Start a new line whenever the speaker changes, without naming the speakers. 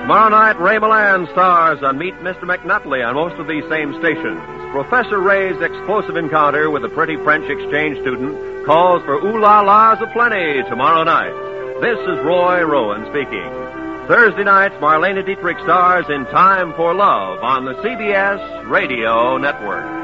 Tomorrow night, Ray Milland stars on Meet Mr. McNutley on most of these same stations. Professor Ray's explosive encounter with a pretty French exchange student calls for ooh-la-las aplenty tomorrow night. This is Roy Rowan speaking. Thursday nights, Marlene Dietrich stars in Time for Love on the CBS Radio Network.